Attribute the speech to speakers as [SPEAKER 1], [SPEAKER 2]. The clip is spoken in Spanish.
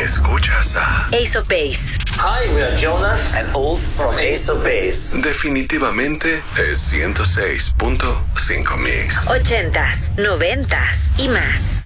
[SPEAKER 1] Escuchas a
[SPEAKER 2] Ace of Base.
[SPEAKER 3] Hi, we are Jonas and Ulf from Ace of Base.
[SPEAKER 1] Definitivamente es 106.5 Mix.
[SPEAKER 2] 80s, 90s y más.